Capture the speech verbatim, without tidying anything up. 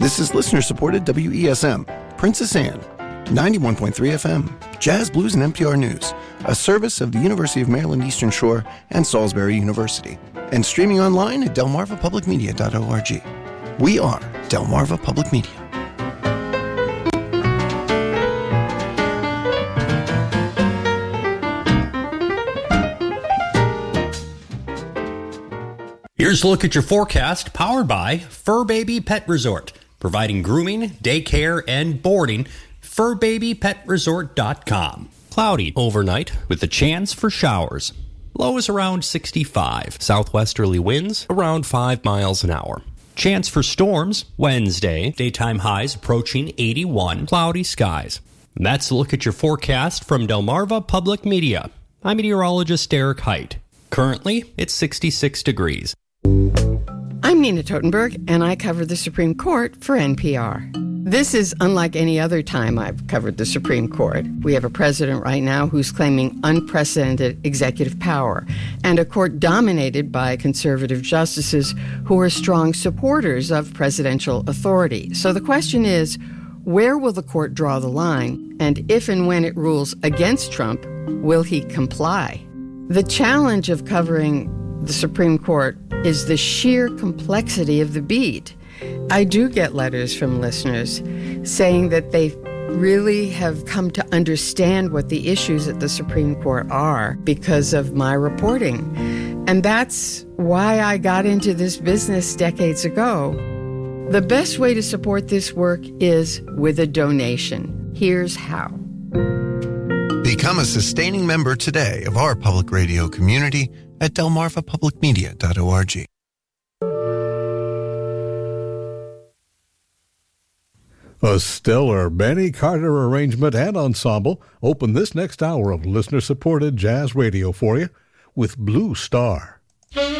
This is listener-supported W E S M, Princess Anne, ninety-one point three F M, Jazz, Blues, and N P R News, a service of the University of Maryland Eastern Shore and Salisbury University, and streaming online at delmarva public media dot org. We are Delmarva Public Media. Here's a look at your forecast, powered by Fur Baby Pet Resort, providing grooming, daycare, and boarding. fur baby pet resort dot com. Cloudy overnight with a chance for showers. Low is around sixty-five. Southwesterly winds around five miles an hour. Chance for storms Wednesday. Daytime highs approaching eighty-one. Cloudy skies. And that's a look at your forecast from Delmarva Public Media. I'm meteorologist Derek Height. Currently, it's sixty-six degrees. I'm Nina Totenberg, and I cover the Supreme Court for N P R. This is unlike any other time I've covered the Supreme Court. We have a president right now who's claiming unprecedented executive power, and a court dominated by conservative justices who are strong supporters of presidential authority. So the question is, where will the court draw the line? And if and when it rules against Trump, will he comply? The challenge of covering the Supreme Court is the sheer complexity of the beat. I do get letters from listeners saying that they really have come to understand what the issues at the Supreme Court are because of my reporting. And that's why I got into this business decades ago. The best way to support this work is with a donation. Here's how. Become a sustaining member today of our public radio community at delmarva public media dot org. A stellar Benny Carter arrangement and ensemble open this next hour of listener-supported jazz radio for you with Blue Star.